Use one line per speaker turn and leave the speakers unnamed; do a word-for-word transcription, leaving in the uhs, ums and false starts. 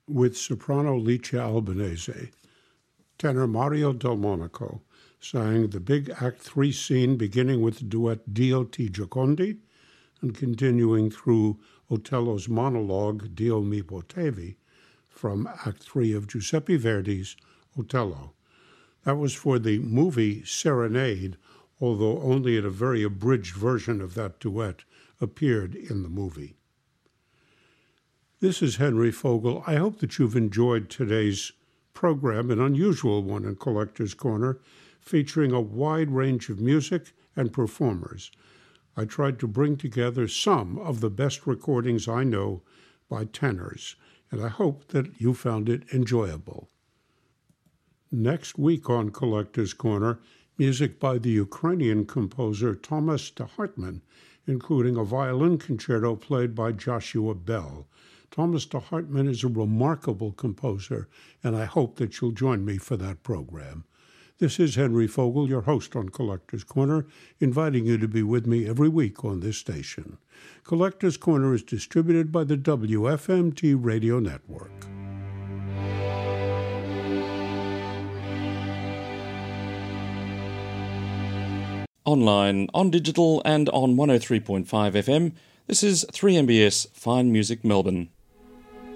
with soprano Licia Albanese. Tenor Mario Delmonico sang the big Act Three scene, beginning with the duet Dio ti Giocondi and continuing through Otello's monologue Dio mi potevi from Act Three of Giuseppe Verdi's Otello. That was for the movie Serenade, although only a very abridged version of that duet appeared in the movie. This is Henry Fogel. I hope that you've enjoyed today's program, an unusual one in Collector's Corner, featuring a wide range of music and performers. I tried to bring together some of the best recordings I know by tenors, and I hope that you found it enjoyable. Next week on Collector's Corner, music by the Ukrainian composer Thomas de Hartmann, including a violin concerto played by Joshua Bell. Thomas de Hartmann is a remarkable composer, and I hope that you'll join me for that program. This is Henry Fogel, your host on Collector's Corner, inviting you to be with me every week on this station. Collector's Corner is distributed by the W F M T Radio Network.
Online, on digital, and on one oh three point five F M, this is three M B S Fine Music Melbourne.